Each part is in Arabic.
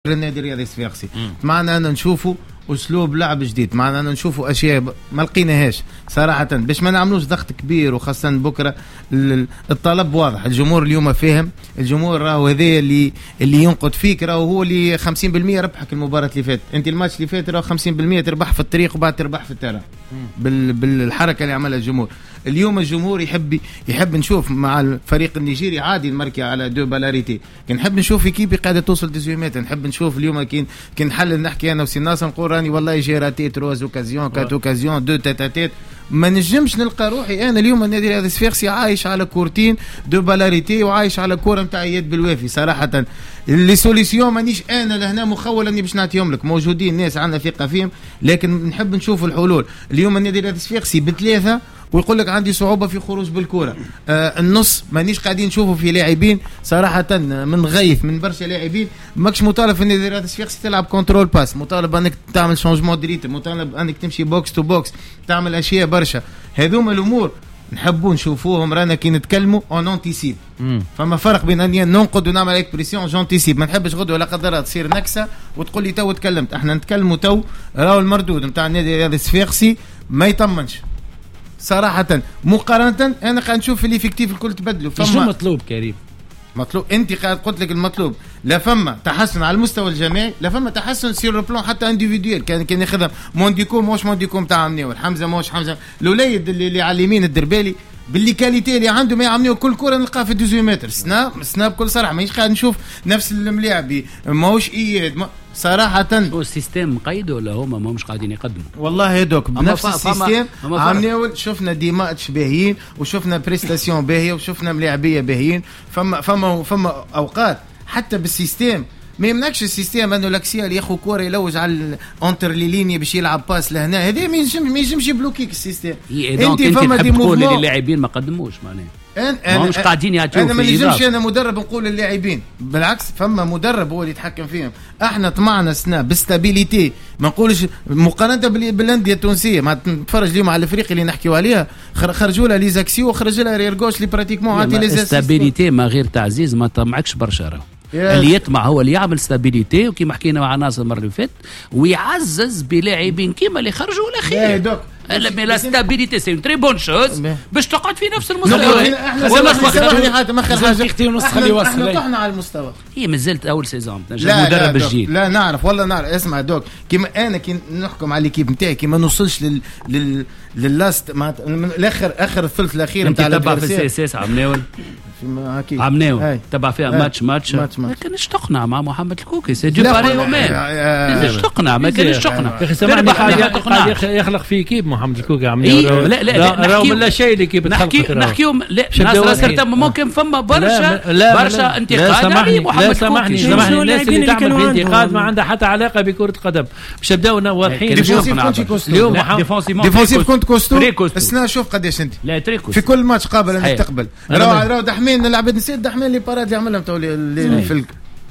النادي الرياضي الصفاقسي معنا أنا نشوفوا أسلوب لعب جديد، معنا أنا نشوفوا أشياء ما لقيناهاش صراحة باش ما نعملوش ضغط كبير، وخاصة بكرة الطلب واضح. الجمهور اليوم فاهم، الجمهور راهو هذا اللي ينقد فيك، راهو هو اللي 50% ربحك المباراة اللي فاتت. أنت الماتش اللي فات راهو 50% تربح في الطريق وبعد تربح في الترى بالحركة اللي عملها الجمهور. اليوم الجمهور يحب نشوف مع الفريق النيجيري عادي المركي على دو بالاريتي، كي نحب نشوف ايكيبي قاعده توصل 18 متر. نحب نشوف اليوم كي نحلل نحكي انا وسي ناصر نقول راني والله جي راتي 3 اوكازيون 4 اوكازيون 2 تاتات، ما نجمش نلقى روحي انا اليوم النادي الرياضي الصفاقسي عايش على كورتين دو بالاريتي وعايش على كوره نتاع يد بالوافي. صراحه اللي سوليسيون مانيش انا لهنا مخول اني باش نعطيهم لك، موجودين ناس عندنا ثقه فيهم، لكن نحب نشوف الحلول. اليوم النادي الرياضي الصفاقسي بثلاثه ويقول لك عندي صعوبة في خروج بالكرة. النص مانيش قاعدين نشوفه في لاعبين صراحة من غيث من برشا لاعبين. ماكش مطالب في النادي الرياضي الصفاقسي تلعب كنترول باس، مطالب انك تعمل شونجمون دريتم، مطالب انك تمشي بوكس تو بوكس، تعمل اشياء برشا. هذوما الامور نحبوا نشوفوهم رانا كي نتكلموا اون انتيسيب. فما فرق بين اني ننقد ونعمل عليك بريسيون جونتيسيب. ما نحبش غدوه ولا قدرها تصير نكسه وتقول لي تو تكلمت. احنا نتكلموا تو راهو المردود نتاع النادي الرياضي الصفاقسي ما يطمنش صراحة مقارنة. أنا قاعد نشوف الإفكتيف الكل تبدلوا. شو مطلوب كريم؟ مطلوب أنت قاعد قلت لك المطلوب لا فما تحسن على المستوى الجماعي، لا فما تحسن سير البلان حتى انديفيدويل. كان ياخذها مونديكو موش مونديكو تاع عمنيول، حمزة موش حمزة، الوليد اللي على اليمين الدربالي باللي كاليتي اللي عنده ما يعملوا كل كره نلقاه في 18 متر. سناب بكل صراحه مانيش قاعد نشوف نفس الملاعبي ماهوش اياد صراحه. هو السيستم مقيد ولا هما ماهمش قاعدين يقدموا؟ والله يدوك بنفس السيستم عملنا. شفنا ديماتش باهيين وشفنا بريستاسيون باهيه وشفنا ملاعبيه باهيين. فما اوقات حتى بالسيستم ما يمنعكش السيستم انه لاكسيال ياخذ كوره يلوج على اونتر لي ليني باش يلعب باس لهنا. هذا ما ينجمش يبلوكيك السيستم. انت فما دي تقول اللاعبين ما قدموش معناها مش قاعدين يعطيو. انا ما نجمش انا مدرب نقول للاعبين، بالعكس فما مدرب هو اللي يتحكم فيهم. احنا طمعنا سنه بستابيليتي، ما نقولش مقارنه بالانديه التونسيه. ما تفرج اليوم على الافريقي اللي نحكيو عليها، خرجوا لها لي زاكسيو وخرج لها ريرغوش اللي براتيكمون عطي لي ستابيليتي ما غير تعزيز. ما طمعكش برشا راهو اللي يطمع هو اللي يعمل ستابيليتي، وكما حكينا مع ناصر المره اللي فاتت، ويعزز بلاعبين كيما اللي خرجوا الاخير. لا ستابيليتي سي تري بون شوز باش تقعد في نفس المستوى. ما خرج اختي ونص خلي وصل. احنا طحنا على المستوى. هي مازلت اول سيزون مدرب الجيل. لا نعرف والله نعرف. اسمع دوك كيما انا كي نحكم على ليكيب نتاعي كي ما نوصلش للاست اخر الثلث الاخير نتاع تبع في السي اس اس عمناول تبع فيها ماتش ما كانش تقنع مع محمد الكوكي. سي دو باري ومان ما كانش تقنع يا اخي سامحني قاعد يخلق في كيب محمد الكوكي عمناول. لا راهم لا شيء اللي كيف نحكيهم. لا ناصر ممكن فما برشا انتقاد على محمد الكوكي. سامحني الناس اللي تعمل في انتقاد ما عندها حتى علاقه بكره القدم. باش نبداو واضحين اليوم ديفونسيف كنت كوستو. اسنا شوف قداش انت لا تريكوس في كل ماتش قابل انك تقبل. راهو دحمين نلعب نسيت دحمين اللي باراد اللي عملهم تو الفلك.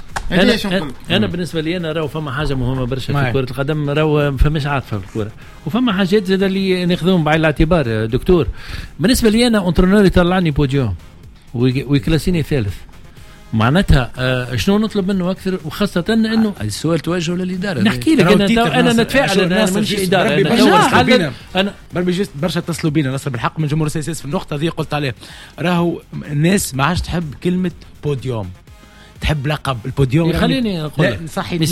انا بالنسبه لي انا راهو فما حاجه مهمه برشا في كره القدم، راهو فماش عاطفه في الكره، وفما حاجات زاد اللي ناخذوهم بعين الاعتبار. دكتور بالنسبه لي انا اونترونور يطلعني بوديوم ويكلاسيني ثالث، معناتها شنو نطلب منه اكثر؟ وخاصه انه السؤال توجه للاداره. نحكي لك انا نتفاعل انا مش اداره. انا برشا اتصلوا بينا نصر بالحق من جمهور السي اس اس في النقطه ذي قلت عليه راهو الناس ما عادش تحب كلمه بوديوم، تحب لقب البوديوم. خليني اقول لك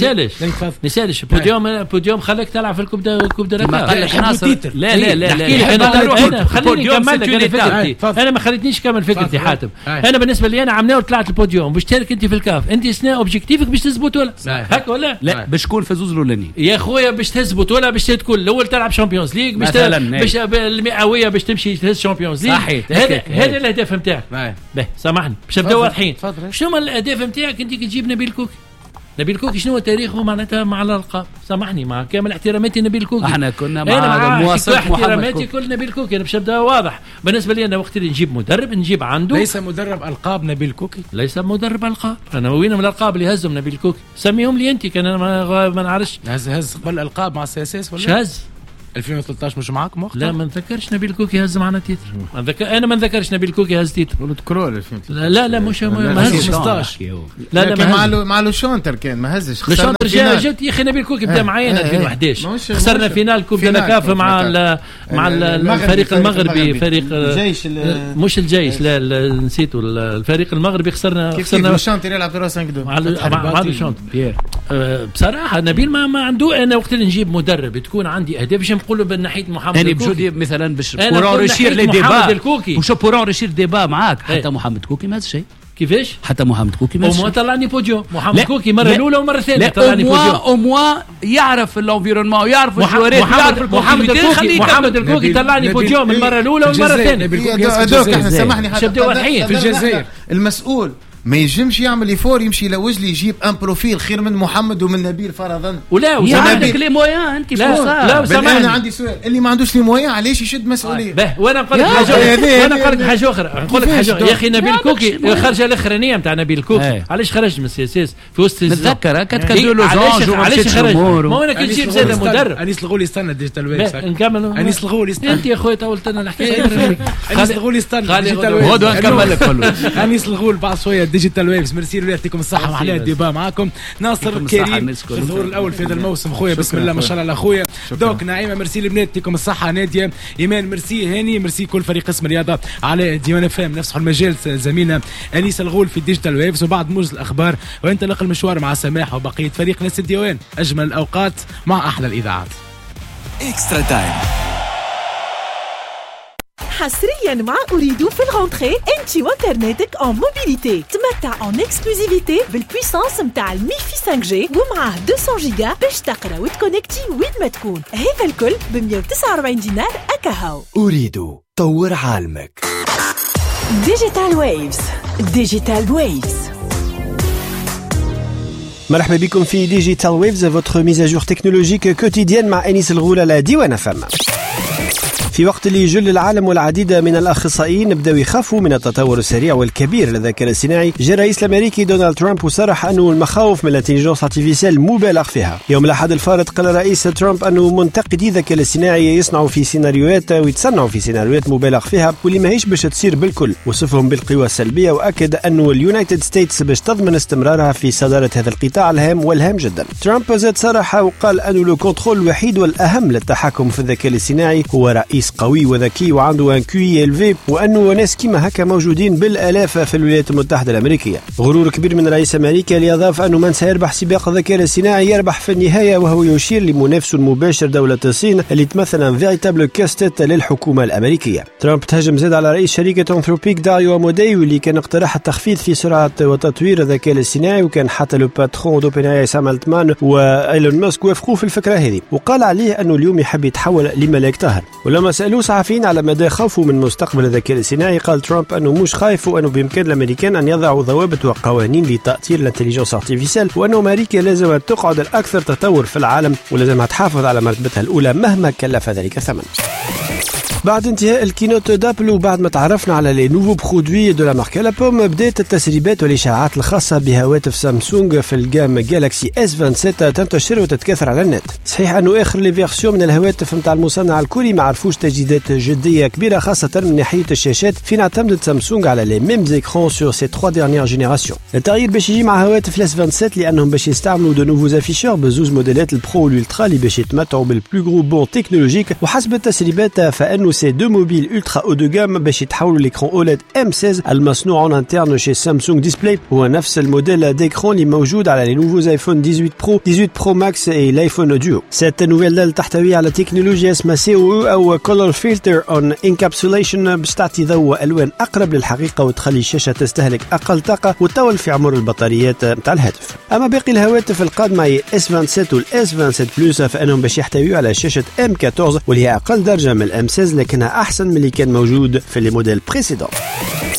مثالش بوديوم خليك تلعب في الكوب دا ركاب. لا خليني نكمل فكرتي. انا ما خليتنيش كمل فكرتي حاتم. انا بالنسبه لي انا عملنا طلعت البوديوم باش تشارك انت في الكاف. انت سنا اوبجيكتيفك باش تثبت ولا هكا ولا لا باش تكون فازوز الاولاني يا خويا باش تثبت ولا باش تكون الاول تلعب شامبيونز ليغ باش المئويه باش تمشي تهز شامبيونز ليغ. هذا الهدف نتاعك. سامحني باش نبداو واضحين. شنو الاهداف نتاعك انت كي تجيب نبيل كوكي شنو تاريخه معناتها مع الالقاب؟ سامحني مع كامل احتراماتي نبيل كوكي احنا كنا مع مواصفات احتراماتي كل نبيل كوكي. انا باش نبدا واضح بالنسبه لي انا وقت اللي نجيب مدرب نجيب عنده ليس مدرب القاب نبيل كوكي، ليس مدرب القاب. انا وين من الالقاب اللي هزهم نبيل كوكي؟ سميهم لي انت. كان انا ما نعرفش. هز قبل الالقاب مع السي اس اس ولا شهز 2013 مش معاكم وقتها؟ لا ما نذكرش نبيل كوكي هز معنا تيتر. انا ما نذكرش نبيل كوكي هز تيتر. كرول لا مش ما هزش 15. لا مع لو شونتر كان ما هزش. خسرنا جات يا اخي نبيل كوكي بدا معانا 2011 خسرنا فينال كوب دو لاكاف مع الفريق المغربي فريق الجيش مش الجيش لا نسيته الفريق المغربي خسرنا الشونتر يلعب في 5 دو مع الشونتر. بصراحه نبيل ما عنده. انا وقت اللي نجيب مدرب تكون عندي اهداف باش نقول له بناحيه محمد يعني الكوكي مثلا باش بورون ريشير لي ديبا وش بورون ريشير ديبا معاك حتى محمد كوكي ما هذا الشيء. كيفاش حتى محمد كوكي ما وما طلعني بوديوم. محمد كوكي مره الاولى ومره الثانيه طلعني بوديوم. او موا يعرف الانفيرونمون ويعرف الجوارات ويعرف محمد الكوكي طلعني بوديوم المره الاولى والمره الثانيه. دوك احنا سامحني حتى بداو الحين في الجزائر المسؤول ما يجمش يعمل يفور يمشي لوجلي يجيب ان بروفيل خير من محمد ومن نبيل فرضا. ولا عندك لي مويان انت لا انا عندي سؤال اللي ما عندوش لي مويان علاش يشد مسؤوليه؟ وانا نقول لك حاجه اخرى يا اخي نبيل كوكي خرج الاخرانيه نتاع نبيل كوكي علاش خرج من السياسات في وسط نتذكر كتكدوا له زونج علاش خرج ما انا كنت نجيب زاد مدرب انيس الغولي استنى ديجيتال ويفز نكملوا انيس الغولي استنى انت يا خويا طولت لنا الحكايه انيس الغولي استنى ديجيتال ويفز غدوه نكمل لك كله انيس الغول بعد شويه ديجيتال ويفز. ميرسي له يعطيكم الصحه محلاه الديبا معاكم. ناصر كريم الظهور الاول في هذا الموسم خويا بسم الله ما شاء الله على خويا. دوك نعيمه ميرسي البنات يعطيكم الصحه. ناديه ايمان ميرسي. هاني ميرسي كل فريق قسم الرياضه على ديوان فام نفس المجال زميلنا انيس الغول في ديجيتال ويفز. وبعد موجز الاخبار وانطلق المشوار مع سماح وبقيه فريق ناس الديوان. اجمل الاوقات مع احلى الاذاعات. اكسترا تايم حصريا مع أريدو في الغونتري انتي وانترنتك en موبيليتي. تمتع en اكسكلوزيفيتي بالبويسانس متاع الميفي 5G ومعاه 200 جيجا باش تقرا وتكونكتي وين ما تكون. هذا الكل ب 149 دينار أكاهو. أريدو طور عالمك. ديجيتال ويفز. ديجيتال ويفز. مرحبا بكم في ديجيتال ويفز votre mise à jour technologique quotidienne مع أنيس الغول على ديوان فم. في وقت اللي يجل العالم والعديد من الأخصائيين بدأوا يخافوا من التطور السريع والكبير للذكاء الصناعي، جاء الرئيس الأمريكي دونالد ترامب وصرح أنه المخاوف من الانتليجنس ارتيفيسيال مبالغ فيها. يوم الأحد الفارط قال الرئيس ترامب أنه منتقدي الذكاء الاصطناعي يصنعوا في سيناريوهات ويتصنعوا في سيناريوهات مبالغ فيها واللي ماهيش باش تصير بالكل، وصفهم بالقوى السلبية، وأكد أنه اليونايتد ستيتس باش تضمن استمرارها في صدارة هذا القطاع الهام والهام جدا. ترامب زاد صرح وقال أنه لو كنترول الوحيد والأهم للتحكم في الذكاء الاصطناعي هو رئيس قوي وذكي وعنده ان كيو إلفي، وانه ناس كيما هكا موجودين بالالاف في الولايات المتحده الامريكيه. غرور كبير من رئيس امريكا اللي اضاف انه من سيربح سباق الذكاء الاصطناعي يربح في النهايه، وهو يشير لمنافسه المباشر دوله الصين اللي تمثل ان فيريتابل كاستت للحكومه الامريكيه. ترامب تهجم زاد على رئيس شركه انثروبيك داريو امودي واللي كان اقترح التخفيض في سرعه وتطوير الذكاء الاصطناعي، وكان حتى لو باترون دوبن اي سام التمان وايلون ماسك وافقوا في الفكره هذه، وقال عليه انه اليوم يحب يتحول لملاك طاهر. ولما سالوه صحفيين على مدى خوفه من مستقبل الذكاء الاصطناعي قال ترامب انه مش خايف، وانه بامكان الامريكان ان يضعوا ضوابط وقوانين لتاطير الانتليجنس ارتيفيسيال، وانه امريكا لازم تقعد الاكثر تطور في العالم ولازم تحافظ على مرتبتها الاولى مهما كلف ذلك ثمن. بعد انتهاء الكينوت دابل وبعد ما تعرفنا على لي نوفو برودوي دو لا مارك لا بوم، بدات التسريبات والاشاعات الخاصه بهواتف سامسونج في الجام جالاكسي اس 27 تنتشر وتتكاثر على النت. صحيح انه اخر لي فيرسيون من الهواتف نتاع المصنع الكوري ما عرفوش تجديدات جديه كبيره، خاصه من ناحيه الشاشات فين اعتمدت سامسونج على لي ميم زيكرون سور سي 3 ديرنيير جينيراسيون. التغيير باش يجي مع هواتف الاس 27 لانهم باش يستعملوا دو نوفوز افيشور بزوز موديلات البرو والالترا اللي باش يتمتعوا بالبلو غرو بون تكنولوجيك، وحسب التسريبات فانه سي دو موبيل ultra haut de gamme باش يتحولوا l'écran OLED M16 المصنوع en interne chez Samsung Display، هو نفس الموديل d'écran اللي موجود على les nouveaux iPhone 18 Pro 18 Pro Max et l'iPhone Duo. Cette nouvelle dalle تحتوي على تكنولوجيا اسمها COE أو Color Filter on Encapsulation باش تعطي ضوء وألوان أقرب للحقيقة وتخلي الشاشة تستهلك أقل طاقة وتطول في عمر البطاريات نتاع الهاتف. أما باقي الهواتف القادمة هي S27 وال S27 Plus فإنهم باش يحتويوا على شاشة M14 واللي هي أقل درجة من ال M16 لكنها أحسن من اللي كان موجود في الموديل بريسيدون.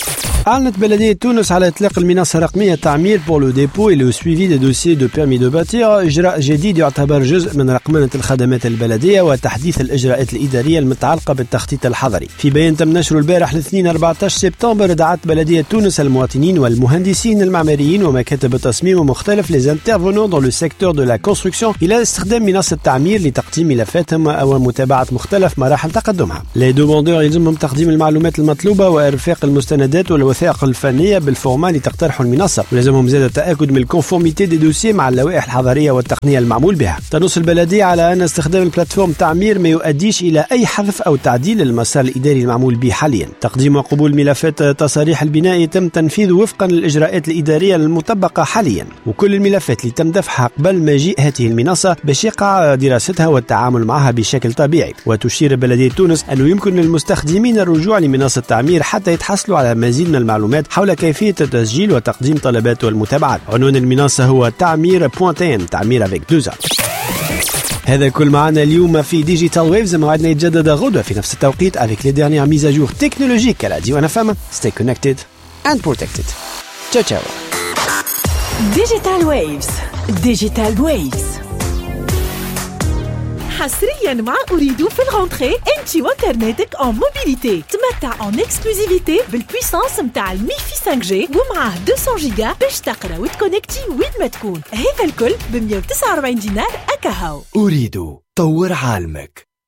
أعلنت بلدية تونس على إطلاق المنصة الرقمية تعمير pour le dépôt et le suivi des dossiers de permis de bâtir، إجراء جديد يعتبر جزء من رقمنة الخدمات البلدية وتحديث الإجراءات الإدارية المتعلقة بالتخطيط الحضري. في بيان تم نشره البارح الاثنين 14 سبتمبر، دعت بلدية تونس المواطنين والمهندسين المعماريين ومكاتب التصميم ومختلف les intervenants dans le secteur de la construction إلى استخدام منصة تعمير لتقديم ملفاتهم ومتابعة مختلف مراحل تقدمها. les demandeurs يلزمهم تقديم المعلومات المطلوبة وإرفاق المستندات والوثائق الفنية بالفورما لتقترح المنصة، ولازمهم زيادة التأكد من الكونفورميتي دي دوسي مع اللوائح الحضرية والتقنية المعمول بها. تنص البلدية على أن استخدام البلاتفورم تعمير ما يؤديش إلى أي حذف أو تعديل للمسار الإداري المعمول به حاليا. تقديم وقبول ملفات تصاريح البناء يتم تنفيذه وفقا للإجراءات الإدارية المطبقة حاليا، وكل الملفات اللي تم دفعها قبل مجيء هذه المنصة باش يقع دراستها والتعامل معها بشكل طبيعي. وتشير بلدية تونس أنه يمكن للمستخدمين الرجوع لمنصة تعمير حتى يتحصلوا على مزيد من المعلومات حول كيفية التسجيل وتقديم طلبات والمتابعات. عنوان المنصة هو تعمير.m، تعمير avec 2 A. هذا كل معنا اليوم في ديجيتال ويفز، موعدنا يتجدد غدوة في نفس التوقيت avec les dernières mises à jour technologiques à la Diwan FM. Stay connected and protected. Ciao ciao. Digital Waves. Digital Waves. حصريا مع أريدو في الغونتري انتي وانترنتك en موبيليتي. تمتع en اكسكلوزيفيتي بالبويسانس متاع الميفي 5G ومعاه 200 جيجا باش تقرا وتكونكتي وين ما تكون. هذا الكل ب 149 دينار أكاهو. أريدو طور عالمك.